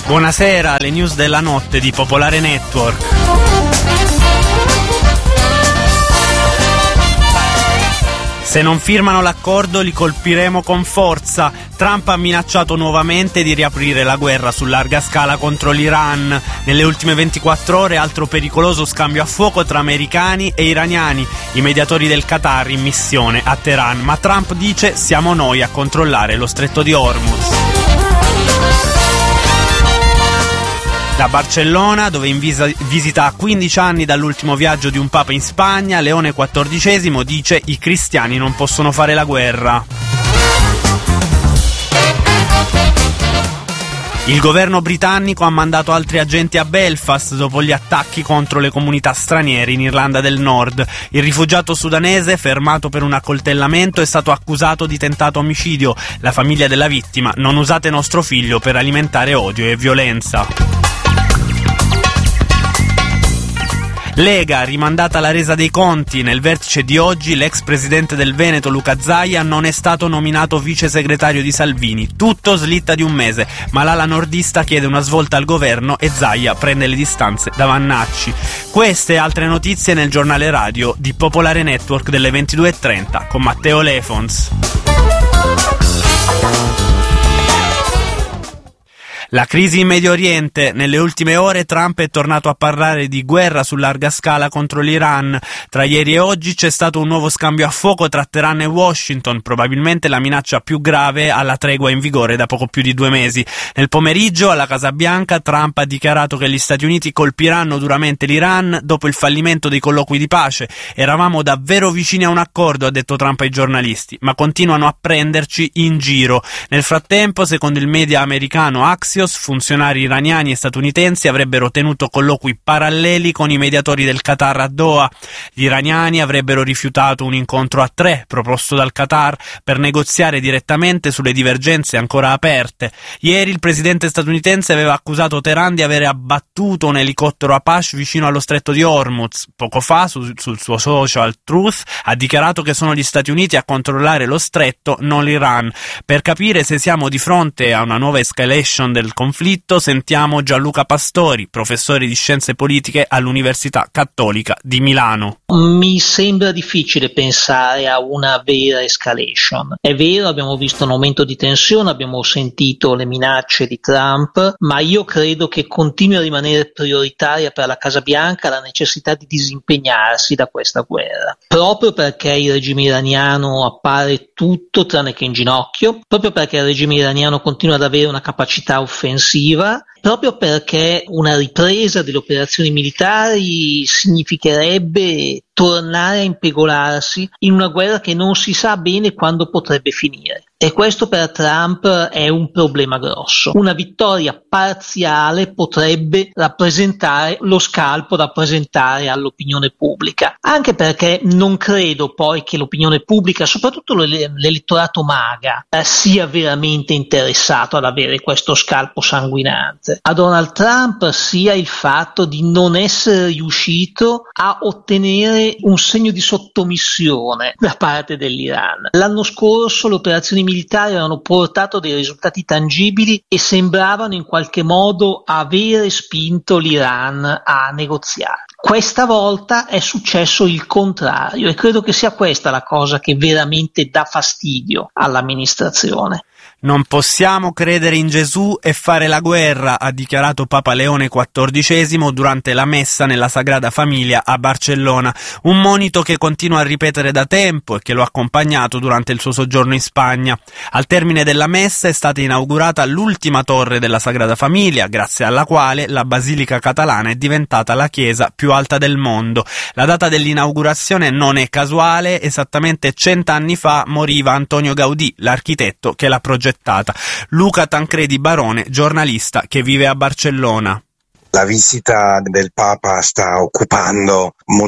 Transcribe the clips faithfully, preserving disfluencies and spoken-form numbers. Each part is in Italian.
Buonasera, le news della notte di Popolare Network. Se non firmano l'accordo li colpiremo con forza. Trump ha minacciato nuovamente di riaprire la guerra su larga scala contro l'Iran. Nelle ultime ventiquattro ore altro pericoloso scambio a fuoco tra americani e iraniani, i mediatori del Qatar in missione a Teheran. Ma Trump dice: siamo noi a controllare lo stretto di Hormuz. Da Barcellona, dove in visa, visita a quindici anni dall'ultimo viaggio di un papa in Spagna, Leone quattordicesimo dice: i cristiani non possono fare la guerra. Il governo britannico ha mandato altri agenti a Belfast dopo gli attacchi contro le comunità straniere in Irlanda del Nord. Il rifugiato sudanese, fermato per un accoltellamento, è stato accusato di tentato omicidio. La famiglia della vittima: non usate nostro figlio per alimentare odio e violenza. Lega, rimandata la resa dei conti. Nel vertice di oggi l'ex presidente del Veneto Luca Zaia non è stato nominato vice segretario di Salvini. Tutto slitta di un mese, ma l'ala nordista chiede una svolta al governo e Zaia prende le distanze da Vannacci. Queste e altre notizie nel giornale radio di Popolare Network delle ventidue e trenta con Matteo Lefons. La crisi in Medio Oriente. Nelle ultime ore Trump è tornato a parlare di guerra su larga scala contro l'Iran. Tra ieri e oggi c'è stato un nuovo scambio a fuoco tra Teheran e Washington, probabilmente la minaccia più grave alla tregua in vigore da poco più di due mesi. Nel pomeriggio, alla Casa Bianca, Trump ha dichiarato che gli Stati Uniti colpiranno duramente l'Iran dopo il fallimento dei colloqui di pace. Eravamo davvero vicini a un accordo, ha detto Trump ai giornalisti, ma continuano a prenderci in giro. Nel frattempo, secondo il media americano Axios, funzionari iraniani e statunitensi avrebbero tenuto colloqui paralleli con i mediatori del Qatar a Doha. Gli iraniani avrebbero rifiutato un incontro a tre proposto dal Qatar per negoziare direttamente sulle divergenze ancora aperte. Ieri il presidente statunitense aveva accusato Teheran di avere abbattuto un elicottero Apache vicino allo stretto di Hormuz. Poco fa, su, sul suo social Truth, ha dichiarato che sono gli Stati Uniti a controllare lo stretto, non l'Iran. Per capire se siamo di fronte a una nuova escalation del conflitto, sentiamo Gianluca Pastori, professore di scienze politiche all'Università Cattolica di Milano. Mi sembra difficile pensare a una vera escalation. È vero, abbiamo visto un aumento di tensione, abbiamo sentito le minacce di Trump, ma io credo che continui a rimanere prioritaria per la Casa Bianca la necessità di disimpegnarsi da questa guerra, proprio perché il regime iraniano appare tutto tranne che in ginocchio, proprio perché il regime iraniano continua ad avere una capacità offensiva, proprio perché una ripresa delle operazioni militari significherebbe tornare a impegolarsi in una guerra che non si sa bene quando potrebbe finire. E questo per Trump è un problema grosso. Una vittoria parziale potrebbe rappresentare lo scalpo da presentare all'opinione pubblica, anche perché non credo poi che l'opinione pubblica, soprattutto l'elettorato MAGA, sia veramente interessato ad avere questo scalpo sanguinante. A Donald Trump sia il fatto di non essere riuscito a ottenere un segno di sottomissione da parte dell'Iran. L'anno scorso le operazioni militari avevano portato dei risultati tangibili e sembravano in qualche modo avere spinto l'Iran a negoziare. Questa volta è successo il contrario e credo che sia questa la cosa che veramente dà fastidio all'amministrazione. Non possiamo credere in Gesù e fare la guerra, ha dichiarato Papa Leone quattordicesimo durante la messa nella Sagrada Famiglia a Barcellona, un monito che continua a ripetere da tempo e che lo ha accompagnato durante il suo soggiorno in Spagna. Al termine della messa è stata inaugurata l'ultima torre della Sagrada Famiglia, grazie alla quale la Basilica Catalana è diventata la chiesa più alta del mondo. La data dell'inaugurazione non è casuale, esattamente cent'anni fa moriva Antonio Gaudì, l'architetto che l'ha progettata. Luca Tancredi Barone, giornalista che vive a Barcellona. La visita del Papa sta occupando molto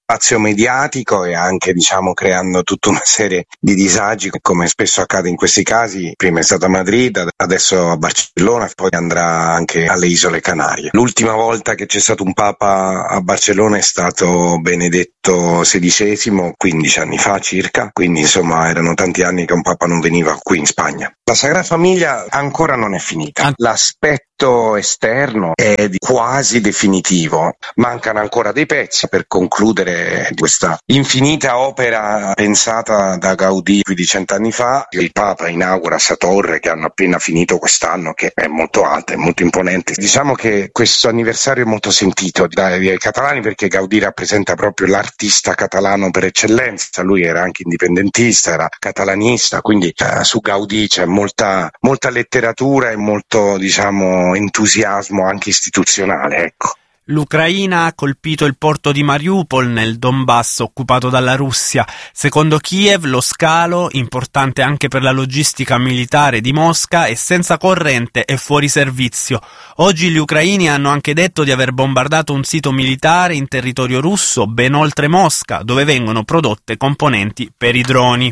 spazio mediatico e anche, diciamo, creando tutta una serie di disagi, come spesso accade in questi casi. Prima è stata a Madrid, adesso a Barcellona, poi andrà anche alle Isole Canarie. L'ultima volta che c'è stato un Papa a Barcellona è stato Benedetto sedicesimo, quindici anni fa circa, quindi insomma erano tanti anni che un Papa non veniva qui in Spagna. La Sagrada Famiglia ancora non è finita, l'aspetto esterno è quasi definitivo, mancano ancora dei pezzi per concludere questa infinita opera pensata da Gaudì più di cent'anni fa. Il Papa inaugura sta torre che hanno appena finito quest'anno, che è molto alta, è molto imponente. Diciamo che questo anniversario è molto sentito dai, dai catalani, perché Gaudì rappresenta proprio l'artista catalano per eccellenza. Lui era anche indipendentista, era catalanista, quindi eh, su Gaudì c'è molta, molta letteratura e molto, diciamo, entusiasmo anche istituzionale, ecco. L'Ucraina ha colpito il porto di Mariupol nel Donbass occupato dalla Russia. Secondo Kiev lo scalo, importante anche per la logistica militare di Mosca, è senza corrente e fuori servizio. Oggi gli ucraini hanno anche detto di aver bombardato un sito militare in territorio russo ben oltre Mosca, dove vengono prodotte componenti per i droni.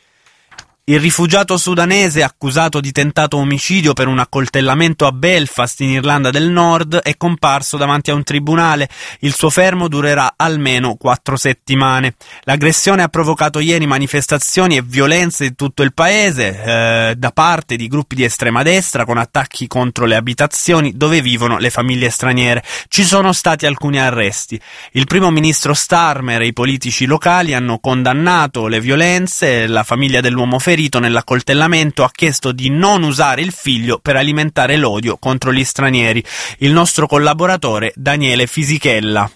Il rifugiato sudanese accusato di tentato omicidio per un accoltellamento a Belfast in Irlanda del Nord è comparso davanti a un tribunale. Il suo fermo durerà almeno quattro settimane. L'aggressione ha provocato ieri manifestazioni e violenze in tutto il paese eh, da parte di gruppi di estrema destra, con attacchi contro le abitazioni dove vivono le famiglie straniere. Ci sono stati alcuni arresti. Il primo ministro Starmer e i politici locali hanno condannato le violenze. La famiglia dell'uomo ferito nell'accoltellamento ha chiesto di non usare il figlio per alimentare l'odio contro gli stranieri. Il nostro collaboratore Daniele Fisichella.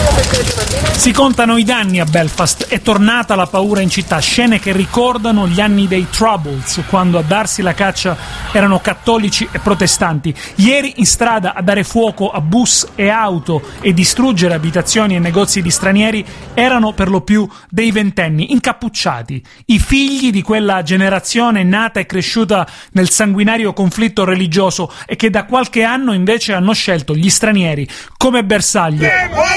Si contano i danni a Belfast, è tornata la paura in città, scene che ricordano gli anni dei Troubles, quando a darsi la caccia erano cattolici e protestanti. Ieri in strada a dare fuoco a bus e auto e distruggere abitazioni e negozi di stranieri erano per lo più dei ventenni, incappucciati, i figli di quella generazione nata e cresciuta nel sanguinario conflitto religioso e che da qualche anno invece hanno scelto gli stranieri come bersaglio.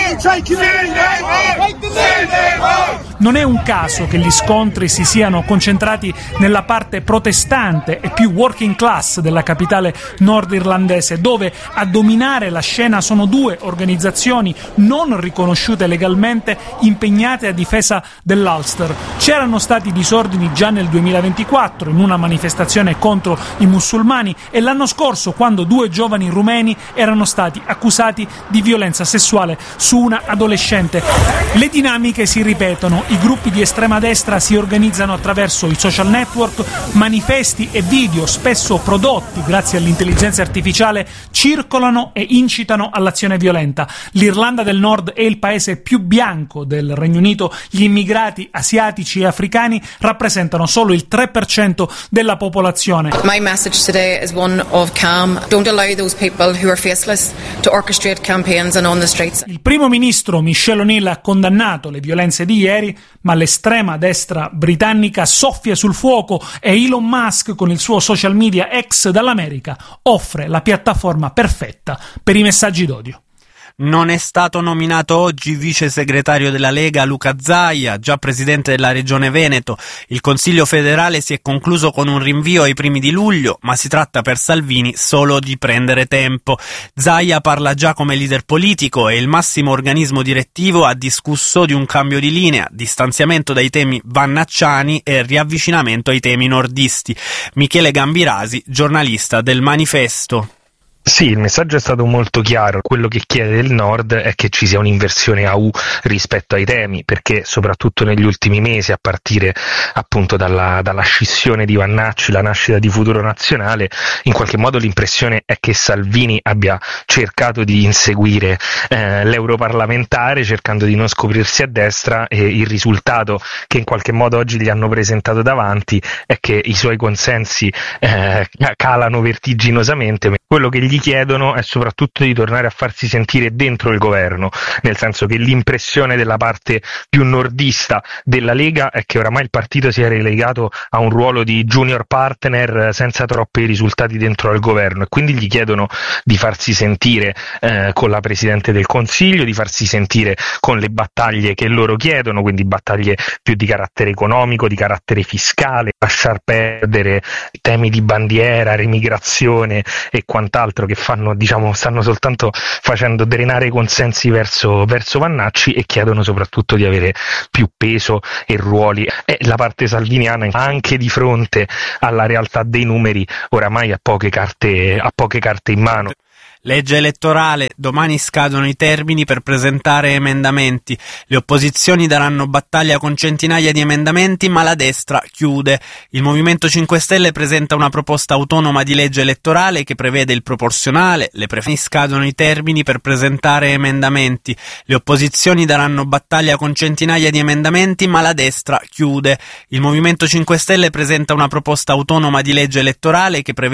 Non è un caso che gli scontri si siano concentrati nella parte protestante e più working class della capitale nordirlandese, dove a dominare la scena sono due organizzazioni non riconosciute legalmente impegnate a difesa dell'Ulster. C'erano stati disordini già nel duemilaventiquattro in una manifestazione contro i musulmani e l'anno scorso, quando due giovani rumeni erano stati accusati di violenza sessuale su una adolescente. Le dinamiche si ripetono, i gruppi di estrema destra si organizzano attraverso i social network, manifesti e video spesso prodotti grazie all'intelligenza artificiale circolano e incitano all'azione violenta. L'Irlanda del Nord è il paese più bianco del Regno Unito, gli immigrati asiatici e africani rappresentano solo il tre per cento della popolazione. My message today is one of calm. Don't allow those people who are faceless to orchestrate campaigns and on the streets. Il primo ministro Michelle O'Neill ha condannato le violenze di ieri, ma l'estrema destra britannica soffia sul fuoco e Elon Musk, con il suo social media X dall'America, offre la piattaforma perfetta per i messaggi d'odio. Non è stato nominato oggi vice segretario della Lega Luca Zaia, già presidente della Regione Veneto. Il Consiglio federale si è concluso con un rinvio ai primi di luglio, ma si tratta per Salvini solo di prendere tempo. Zaia parla già come leader politico e il massimo organismo direttivo ha discusso di un cambio di linea, distanziamento dai temi vannacciani e riavvicinamento ai temi nordisti. Michele Gambirasi, giornalista del Manifesto. Sì, il messaggio è stato molto chiaro. Quello che chiede il Nord è che ci sia un'inversione a U rispetto ai temi, perché soprattutto negli ultimi mesi, a partire appunto dalla, dalla scissione di Vannacci, la nascita di Futuro Nazionale, in qualche modo l'impressione è che Salvini abbia cercato di inseguire eh, l'europarlamentare, cercando di non scoprirsi a destra, e il risultato che in qualche modo oggi gli hanno presentato davanti è che i suoi consensi eh, calano vertiginosamente. Quello che gli gli chiedono è soprattutto di tornare a farsi sentire dentro il governo, nel senso che l'impressione della parte più nordista della Lega è che oramai il partito sia relegato a un ruolo di junior partner senza troppi risultati dentro al governo, e quindi gli chiedono di farsi sentire eh, con la Presidente del Consiglio, di farsi sentire con le battaglie che loro chiedono, quindi battaglie più di carattere economico, di carattere fiscale, lasciar perdere temi di bandiera, remigrazione e quant'altro che fanno, diciamo, stanno soltanto facendo drenare i consensi verso, verso Vannacci, e chiedono soprattutto di avere più peso e ruoli. E la parte salviniana, anche di fronte alla realtà dei numeri, oramai ha poche carte, ha poche carte in mano. Legge elettorale, domani scadono i termini per presentare emendamenti. Le opposizioni daranno battaglia con centinaia di emendamenti, ma la destra chiude. Il Movimento cinque Stelle presenta una proposta autonoma di legge elettorale che prevede il proporzionale. Le preferenze scadono i termini per presentare emendamenti. Le opposizioni daranno battaglia con centinaia di emendamenti, ma la destra chiude. Il Movimento cinque Stelle presenta una proposta autonoma di legge elettorale che prevede